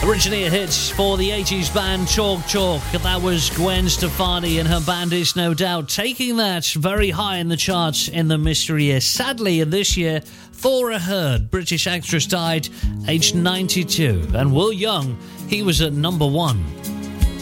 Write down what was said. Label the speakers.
Speaker 1: Originally a hit for the 80s band Chalk Chalk. That was Gwen Stefani and her Bandits, no doubt, taking that very high in the charts in the mystery year. Sadly, in this year, Thora Hird, British actress, died aged 92. And Will Young, he was at number 1.